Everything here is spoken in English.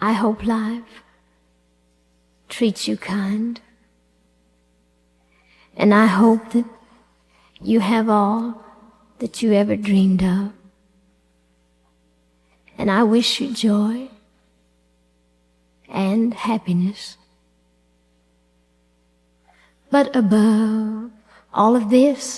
I hope life treats you kind, and I hope that you have all that you ever dreamed of, and I wish you joy and happiness. But above all of this,